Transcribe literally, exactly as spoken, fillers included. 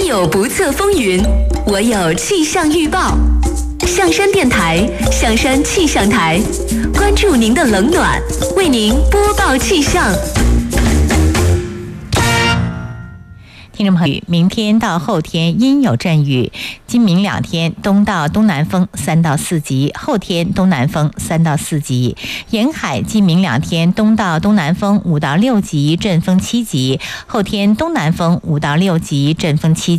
有不测风云，我有气象预报。象山电台，象山气象台，关注您的冷暖，为您播报气象。 听众朋友，明天到后天阴有阵雨，今明两天东到东南风三到四级，后天东南风三到四级。沿海今明两天东到东南风五到六级，阵风七级，后天东南风五到六级，阵风七级。